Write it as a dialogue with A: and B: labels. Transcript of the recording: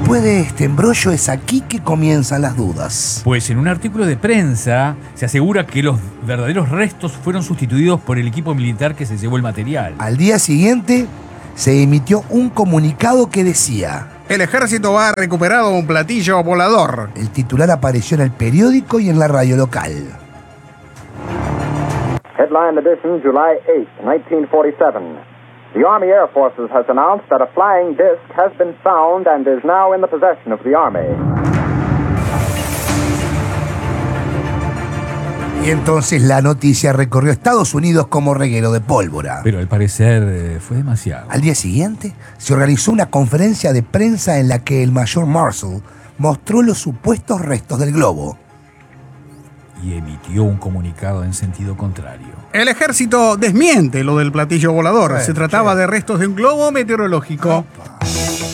A: después de este embrollo es aquí que comienzan las dudas.
B: Pues en un artículo de prensa se asegura que los verdaderos restos fueron sustituidos por el equipo militar que se llevó el material.
A: Al día siguiente se emitió un comunicado que decía:
C: el ejército ha recuperado un platillo volador.
A: El titular apareció en el periódico y en la radio local.
D: Headline edition, July 8, 1947. The Army Air Forces has announced that a flying disc has been found and is now in the possession of the Army.
A: Y entonces la noticia recorrió Estados Unidos como reguero de pólvora.
B: Pero al parecer fue demasiado.
A: Al día siguiente se organizó una conferencia de prensa en la que el mayor Marshall mostró los supuestos restos del globo.
B: Y emitió un comunicado en sentido contrario.
C: El ejército desmiente lo del platillo volador. Se trataba de restos de un globo meteorológico.
A: Opa.